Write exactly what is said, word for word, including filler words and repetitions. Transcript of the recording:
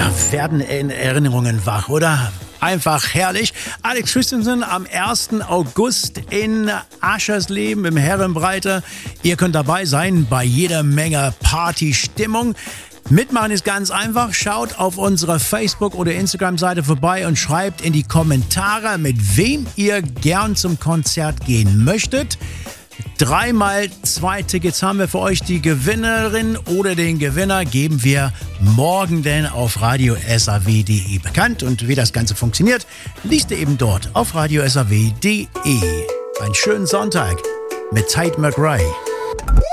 Da werden Erinnerungen wach, oder? Einfach herrlich. Alex Christensen am ersten August in Aschersleben im Herrenbreite. Ihr könnt dabei sein bei jeder Menge Partystimmung. Mitmachen ist ganz einfach. Schaut auf unserer Facebook- oder Instagram-Seite vorbei und schreibt in die Kommentare, mit wem ihr gern zum Konzert gehen möchtet. Dreimal zwei Tickets haben wir für euch. Die Gewinnerin oder den Gewinner geben wir morgen denn auf radio s a w punkt d e bekannt. Und wie das Ganze funktioniert, liest ihr eben dort auf radio s a w punkt d e. Einen schönen Sonntag mit Tate McRae.